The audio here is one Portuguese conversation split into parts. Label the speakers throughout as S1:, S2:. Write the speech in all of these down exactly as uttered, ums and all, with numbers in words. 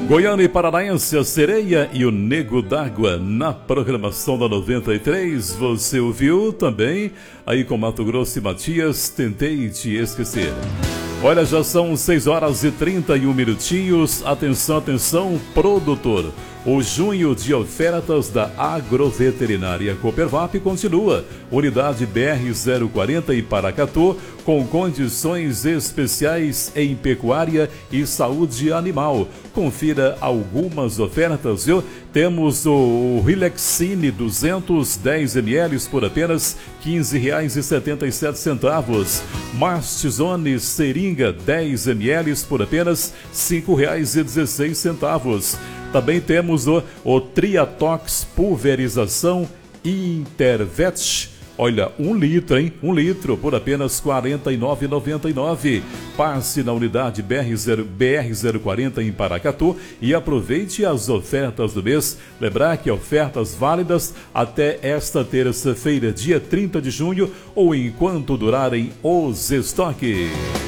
S1: Goiânia e Paranaense, a Sereia e o Nego d'Água na programação da noventa e três. Você ouviu também aí com Mato Grosso e Matias, Tentei Te Esquecer. Olha, já são seis horas e trinta e um minutinhos. Atenção, atenção, produtor. O junho de ofertas da Agroveterinária Coopervap continua. Unidade B R zero quarenta em Paracatu, com condições especiais em pecuária e saúde animal. Confira algumas ofertas, viu? Temos o Rilexine duzentos dez mililitros por apenas quinze reais e setenta e sete centavos. Mastizone Seringa dez mililitros por apenas cinco reais e dezesseis centavos. Também temos o, o Triatox Pulverização Intervet. Olha, um litro, hein? Um litro por apenas quarenta e nove reais e noventa e nove centavos. Passe na unidade B R zero quarenta em Paracatu e aproveite as ofertas do mês. Lembrar que ofertas válidas até esta terça-feira, dia trinta de junho, ou enquanto durarem os estoques.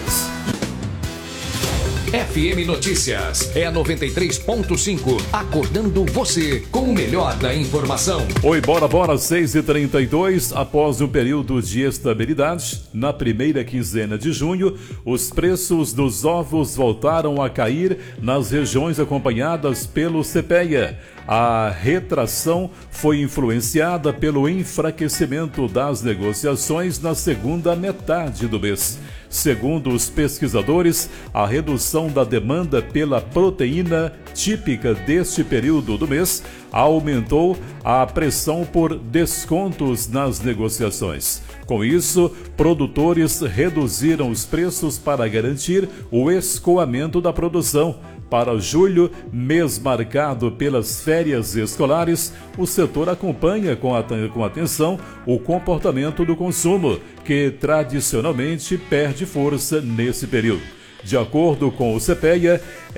S2: F M Notícias é a noventa e três ponto cinco, acordando você com o melhor da informação.
S1: Oi, bora, bora, seis e trinta e dois. Após um período de estabilidade, na primeira quinzena de junho, os preços dos ovos voltaram a cair nas regiões acompanhadas pelo CEPEA. A retração foi influenciada pelo enfraquecimento das negociações na segunda metade do mês. Segundo os pesquisadores, a redução da demanda pela proteína típica deste período do mês aumentou a pressão por descontos nas negociações. Com isso, produtores reduziram os preços para garantir o escoamento da produção. Para julho, mês marcado pelas férias escolares, o setor acompanha com, at- com atenção o comportamento do consumo, que tradicionalmente perde força nesse período. De acordo com o CEPEA,